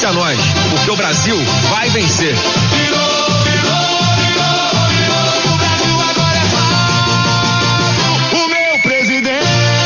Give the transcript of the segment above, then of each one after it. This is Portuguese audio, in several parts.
A nós, porque o Brasil vai vencer. O Brasil agora é fácil. O meu presidente.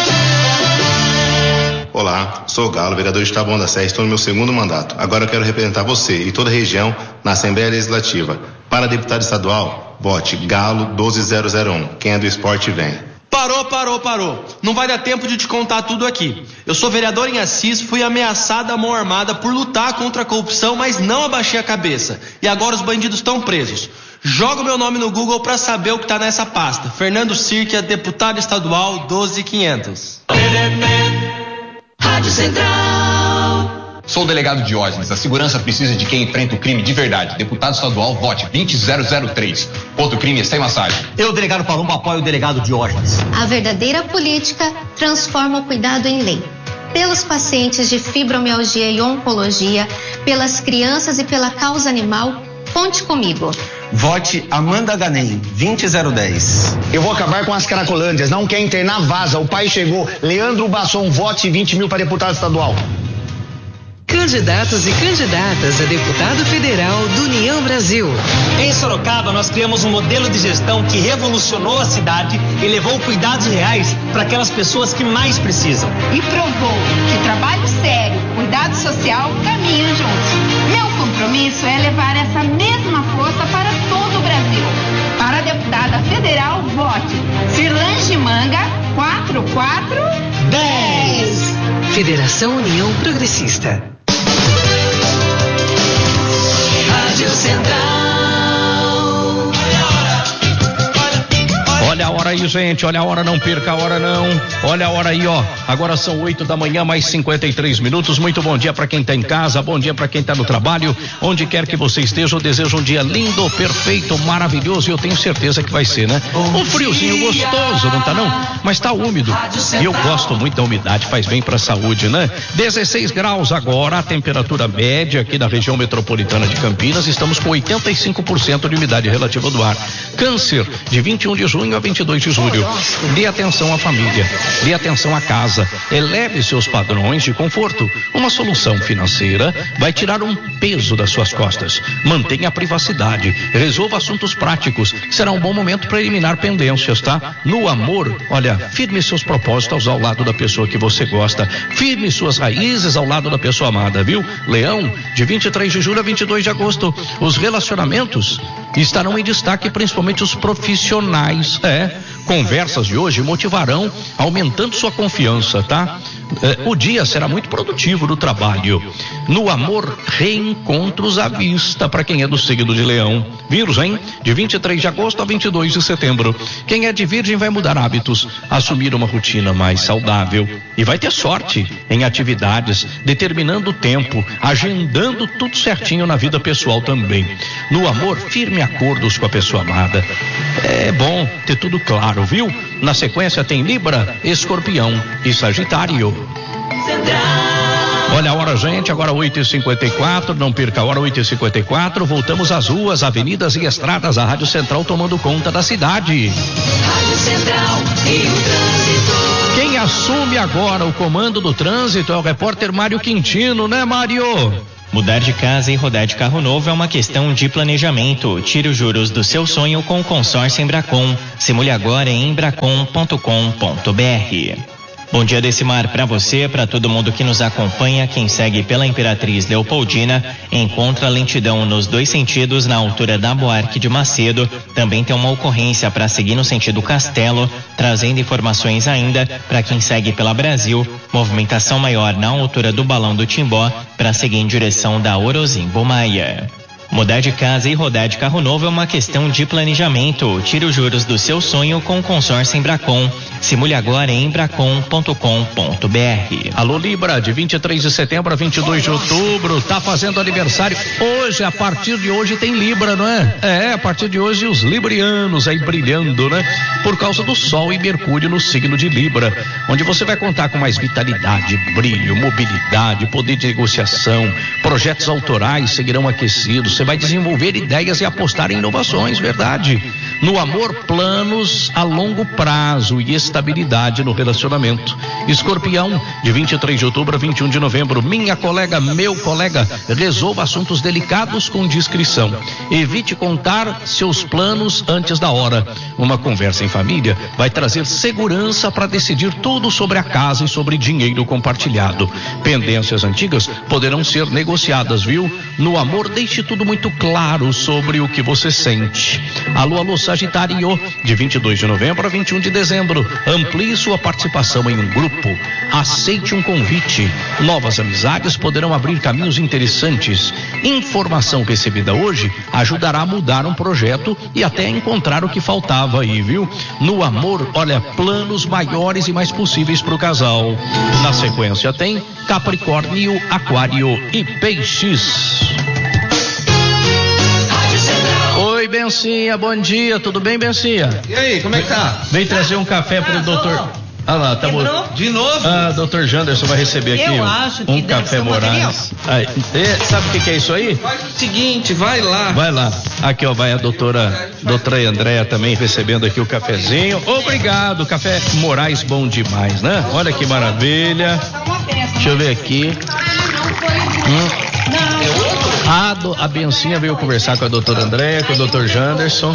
Olá, sou o Galo, vereador de Taboão da Serra, estou no meu segundo mandato. Agora eu quero representar você e toda a região na Assembleia Legislativa. Para deputado estadual, vote Galo 12001. Quem é do esporte vem. Parou. Não vai dar tempo de te contar tudo aqui. Eu sou vereador em Assis, fui ameaçada à mão armada por lutar contra a corrupção, mas não abaixei a cabeça. E agora os bandidos estão presos. Joga o meu nome no Google pra saber o que tá nessa pasta. Fernando Sirkia, deputado estadual 12500. Rádio Central. Sou o delegado Diógenes. A segurança precisa de quem enfrenta o crime de verdade. Deputado estadual, vote 20003. Outro crime é sem massagem. Eu, delegado Palumbo, apoio o delegado Diógenes. A verdadeira política transforma o cuidado em lei. Pelos pacientes de fibromialgia e oncologia, pelas crianças e pela causa animal, conte comigo. Vote Amanda Ganem, 20010. Eu vou acabar com as cracolândias. Não quer internar, vaza. O pai chegou. Leandro Basson, vote 20 mil para deputado estadual. Candidatos e candidatas a deputado federal do União Brasil. Em Sorocaba, nós criamos um modelo de gestão que revolucionou a cidade e levou cuidados reais para aquelas pessoas que mais precisam. E provou que trabalho sério, cuidado social caminham juntos. Meu compromisso é levar essa mesma força para todo o Brasil. Para a deputada federal, vote Cirlange Manga 4410. Federação União Progressista. Rádio Central. Olha a hora aí, gente, olha a hora, não perca a hora não. Olha a hora aí, ó. Agora são 8 da manhã, mais 53 minutos. Muito bom dia para quem tá em casa, bom dia para quem tá no trabalho. Onde quer que você esteja, eu desejo um dia lindo, perfeito, maravilhoso, e eu tenho certeza que vai ser, né? Um friozinho gostoso, não tá não? Mas tá úmido. E eu gosto muito da umidade, faz bem pra saúde, né? 16 graus agora, a temperatura média aqui na região metropolitana de Campinas. Estamos com 85% de umidade relativa do ar. Câncer, de 21 de junho a 22 de julho. Dê atenção à família, dê atenção à casa, eleve seus padrões de conforto. Uma solução financeira vai tirar um peso das suas costas. Mantenha a privacidade, resolva assuntos práticos. Será um bom momento para eliminar pendências, tá? No amor, olha, firme seus propósitos ao lado da pessoa que você gosta. Firme suas raízes ao lado da pessoa amada, viu? Leão, de 23 de julho a 22 de agosto. Os relacionamentos estarão em destaque, principalmente os profissionais. Conversas de hoje motivarão, aumentando sua confiança, tá? O dia será muito produtivo no trabalho. No amor, reencontros à vista para quem é do signo de Leão. Virgem, de 23 de agosto a 22 de setembro. Quem é de Virgem vai mudar hábitos, assumir uma rotina mais saudável e vai ter sorte em atividades, determinando o tempo, agendando tudo certinho na vida pessoal também. No amor, firme acordos com a pessoa amada. É bom ter tudo claro, viu? Na sequência tem Libra, Escorpião e Sagitário. Olha a hora, gente, agora 8h54, não perca a hora, 8h54, voltamos às ruas, avenidas e estradas, a Rádio Central tomando conta da cidade. Rádio Central e o trânsito. Quem assume agora o comando do trânsito é o repórter Mário Quintino, né, Mário? Mudar de casa e rodar de carro novo é uma questão de planejamento. Tire os juros do seu sonho com o consórcio Embracon. Simule agora em embracon.com.br. Bom dia, Decimar, para você, para todo mundo que nos acompanha. Quem segue pela Imperatriz Leopoldina encontra lentidão nos dois sentidos na altura da Buarque de Macedo. Também tem uma ocorrência para seguir no sentido Castelo, trazendo informações ainda para quem segue pela Brasil. Movimentação maior na altura do Balão do Timbó para seguir em direção da Orozimbo Maia. Mudar de casa e rodar de carro novo é uma questão de planejamento. Tire os juros do seu sonho com o consórcio Embracon. Simule agora em embracon.com.br. Alô, Libra, de 23 de setembro a 22 de outubro, tá fazendo aniversário. Hoje, a partir de hoje tem Libra, não é? A partir de hoje os librianos aí brilhando, né? Por causa do Sol e Mercúrio no signo de Libra, onde você vai contar com mais vitalidade, brilho, mobilidade, poder de negociação, projetos autorais seguirão aquecidos, Você vai desenvolver ideias e apostar em inovações, verdade. No amor, planos a longo prazo e estabilidade no relacionamento. Escorpião, de 23 de outubro a 21 de novembro. Minha colega, meu colega, resolva assuntos delicados com discrição. Evite contar seus planos antes da hora. Uma conversa em família vai trazer segurança para decidir tudo sobre a casa e sobre dinheiro compartilhado. Pendências antigas poderão ser negociadas, viu? No amor, deixe tudo muito claro sobre o que você sente. Alô, Sagitário, de 22 de novembro a 21 de dezembro. Amplie sua participação em um grupo. Aceite um convite. Novas amizades poderão abrir caminhos interessantes. Informação recebida hoje ajudará a mudar um projeto e até encontrar o que faltava aí, viu? No amor, olha, planos maiores e mais possíveis para o casal. Na sequência tem Capricórnio, Aquário e Peixes. Oi, Bencinha, bom dia, tudo bem, Bencinha? E aí, como é que tá? Vem trazer um café pro doutor. Ah lá, tá bom. De novo? Doutor Janderson vai receber aqui um café Moraes. Sabe o que é isso aí? Faz o seguinte, vai lá. Vai lá. Aqui, ó, vai a doutora Andréa também recebendo aqui o cafezinho. Obrigado, café Moraes bom demais, né? Olha que maravilha. Deixa eu ver aqui. A Bencinha veio conversar com a doutora Andréa, com o doutor Janderson.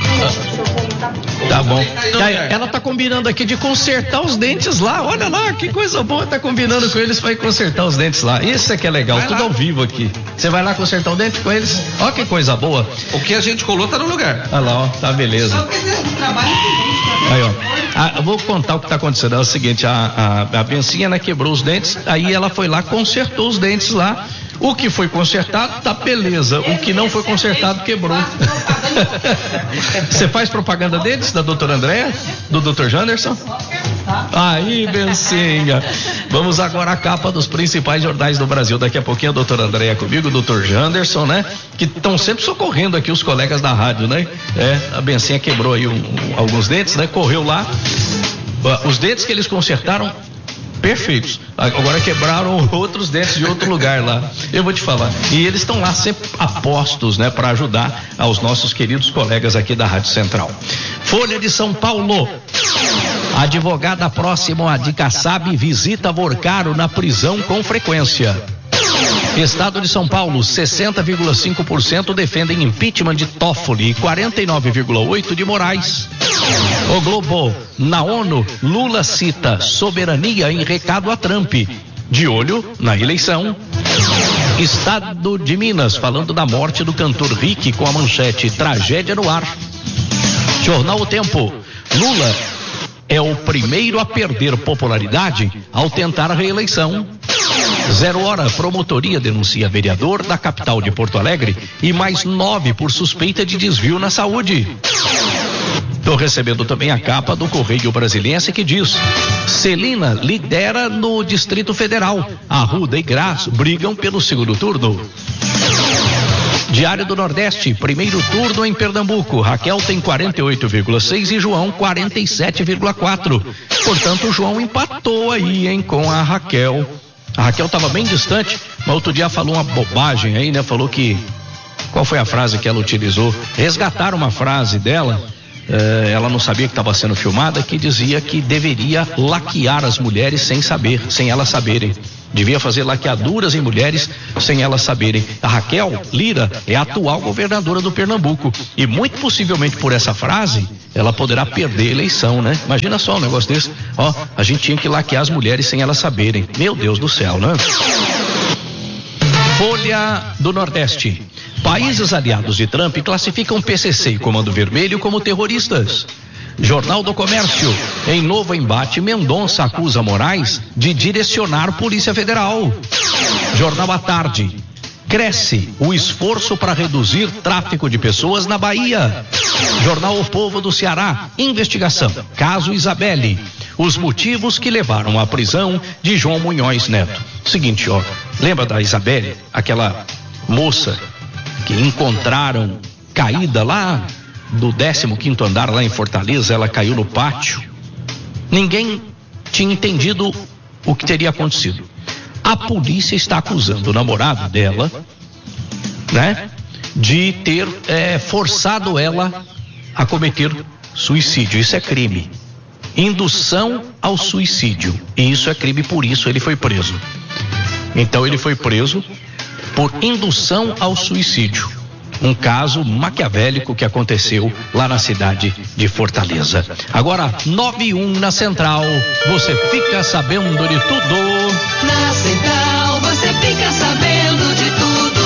Tá bom. Ela tá combinando aqui de consertar os dentes lá. Olha lá, que coisa boa. Tá combinando com eles para ir consertar os dentes lá. Isso é que é legal, vai tudo lá. Ao vivo aqui. Você vai lá consertar o dente com eles? Ó, que coisa boa. O que a gente colou tá no lugar. Olha lá, ó, tá beleza. Aí, ó. Eu vou contar o que tá acontecendo. É o seguinte, a Bencinha, né, quebrou os dentes, aí ela foi lá, consertou os dentes lá. O que foi consertado, tá beleza. O que não foi consertado, quebrou. Você faz propaganda deles, da doutora Andréa, do doutor Janderson? Aí, Bencinha. Vamos agora à capa dos principais jornais do Brasil. Daqui a pouquinho a doutora Andréa comigo, o doutor Janderson, né? Que estão sempre socorrendo aqui os colegas da rádio, né? A Bencinha quebrou aí alguns dentes, né? Correu lá. Os dentes que eles consertaram, perfeitos. Agora quebraram outros dentes de outro lugar lá. Eu vou te falar. E eles estão lá sempre apostos, né, para ajudar aos nossos queridos colegas aqui da Rádio Central. Folha de São Paulo. Advogada próxima de Kassab visita Vorcaro na prisão com frequência. Estado de São Paulo, 60,5% defendem impeachment de Toffoli e 49,8% de Moraes. O Globo, na ONU, Lula cita soberania em recado a Trump. De olho na eleição. Estado de Minas, falando da morte do cantor Rick com a manchete tragédia no ar. Jornal O Tempo, Lula é o primeiro a perder popularidade ao tentar a reeleição. 0 hora, promotoria denuncia vereador da capital de Porto Alegre e mais 9 por suspeita de desvio na saúde. Estou recebendo também a capa do Correio Brasiliense que diz: Celina lidera no Distrito Federal. Arruda e Graz brigam pelo segundo turno. Diário do Nordeste, primeiro turno em Pernambuco. Raquel tem 48,6 e João 47,4. Portanto, o João empatou aí, hein, com a Raquel. A Raquel estava bem distante, mas outro dia falou uma bobagem aí, né? Falou que... Qual foi a frase que ela utilizou? Resgataram uma frase dela, ela não sabia que estava sendo filmada, que dizia que deveria laquear as mulheres sem elas saberem. Devia fazer laqueaduras em mulheres sem elas saberem. A Raquel Lira é a atual governadora do Pernambuco e muito possivelmente por essa frase ela poderá perder a eleição, né? Imagina só um negócio desse. Ó, a gente tinha que laquear as mulheres sem elas saberem. Meu Deus do céu, né? Folha do Nordeste. Países aliados de Trump classificam PCC e Comando Vermelho como terroristas. Jornal do Comércio. Em novo embate, Mendonça acusa Moraes de direcionar Polícia Federal. Jornal à Tarde. Cresce o esforço para reduzir tráfico de pessoas na Bahia. Jornal O Povo do Ceará. Investigação. Caso Isabelle. Os motivos que levaram à prisão de João Munhoz Neto. Seguinte, ó. Lembra da Isabelle? Aquela moça que encontraram caída lá do 15º andar lá em Fortaleza, ela caiu no pátio. Ninguém tinha entendido o que teria acontecido. A polícia está acusando o namorado dela, né, de ter forçado ela a cometer suicídio. Isso é crime. Indução ao suicídio. E isso é crime, por isso ele foi preso. Então ele foi preso por indução ao suicídio. Um caso maquiavélico que aconteceu lá na cidade de Fortaleza. Agora, 9:01 na Central. Você fica sabendo de tudo. Na Central, você fica sabendo de tudo.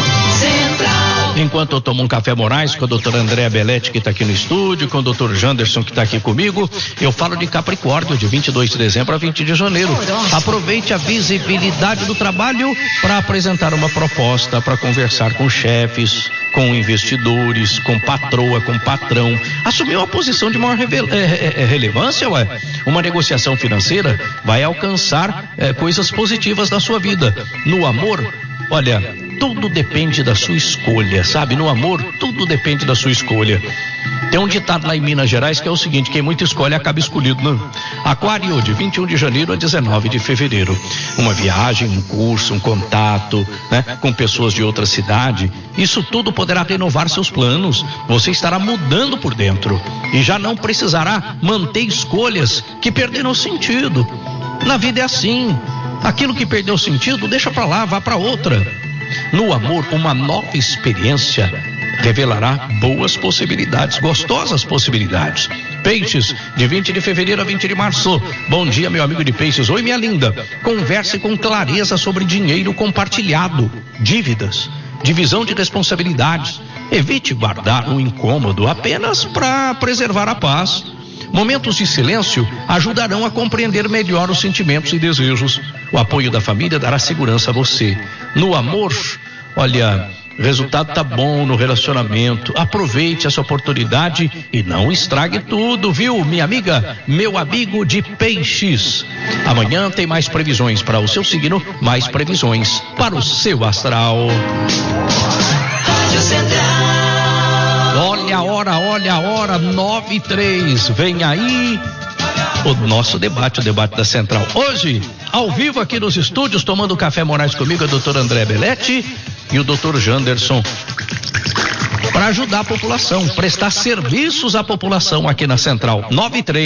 Central. Enquanto eu tomo um café Moraes com a doutora Andréa Belletti, que está aqui no estúdio, com o doutor Janderson, que está aqui comigo, eu falo de Capricórnio, de 22 de dezembro a 20 de janeiro. Aproveite a visibilidade do trabalho para apresentar uma proposta, para conversar com chefes, com investidores, com patroa, com patrão. Assumir uma posição de maior relevância, uma negociação financeira vai alcançar coisas positivas na sua vida. No amor, olha, tudo depende da sua escolha, sabe? No amor, tudo depende da sua escolha. Tem um ditado lá em Minas Gerais que é o seguinte: quem muito escolhe acaba escolhido, não? Aquário, de 21 de janeiro a 19 de fevereiro. Uma viagem, um curso, um contato, né? Com pessoas de outra cidade. Isso tudo poderá renovar seus planos. Você estará mudando por dentro e já não precisará manter escolhas que perderam sentido. Na vida é assim. Aquilo que perdeu sentido, deixa pra lá, vá pra outra. No amor, uma nova experiência revelará boas possibilidades, gostosas possibilidades. Peixes, de 20 de fevereiro a 20 de março. Bom dia, meu amigo de Peixes. Oi, minha linda. Converse com clareza sobre dinheiro compartilhado, dívidas, divisão de responsabilidades. Evite guardar um incômodo apenas para preservar a paz. Momentos de silêncio ajudarão a compreender melhor os sentimentos e desejos. O apoio da família dará segurança a você. No amor, olha, o resultado tá bom no relacionamento. Aproveite essa oportunidade e não estrague tudo, viu, minha amiga, meu amigo de Peixes. Amanhã tem mais previsões para o seu signo, mais previsões para o seu astral. Rádio Central. Olha a hora, 9:03. Vem aí o nosso debate, o debate da Central. Hoje, ao vivo aqui nos estúdios, tomando café Moraes comigo, a doutora Andréa Belletti e o doutor Janderson, para ajudar a população, prestar serviços à população aqui na Central. 9:03.